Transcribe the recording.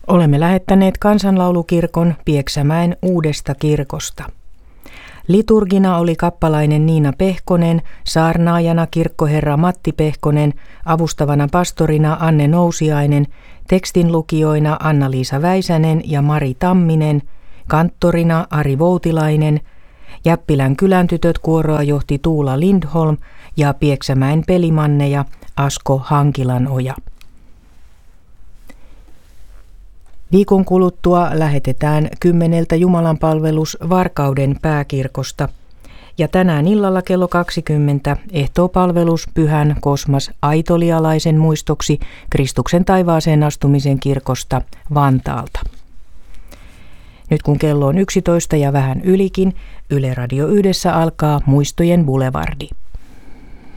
Olemme lähettäneet Kansanlaulukirkon Pieksämäen Uudesta kirkosta. Liturgina oli kappalainen Niina Pehkonen, saarnaajana kirkkoherra Matti Pehkonen, avustavana pastorina Anne Nousiainen, tekstinlukijoina Anna-Liisa Väisänen ja Mari Tamminen, kanttorina Ari Voutilainen, Jäppilän kyläntytöt kuoroa johti Tuula Lindholm ja Pieksämäen pelimanneja Asko Hankilanoja. Viikon kuluttua lähetetään 10 jumalanpalvelus Varkauden pääkirkosta ja tänään illalla kello 20 ehtoopalvelus Pyhän Kosmas Aitolialaisen muistoksi Kristuksen taivaaseen astumisen kirkosta Vantaalta. Nyt kun kello on 11 ja vähän ylikin, Yle Radio Yhdessä alkaa Muistojen Boulevardi.